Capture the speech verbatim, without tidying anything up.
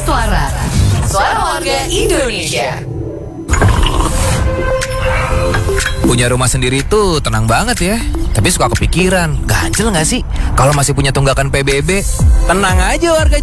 Suara. Suara warga Indonesia. Punya rumah sendiri tuh tenang banget ya. Tapi suka kepikiran, ganjel gak sih kalau masih punya tunggakan P B B? Tenang aja warga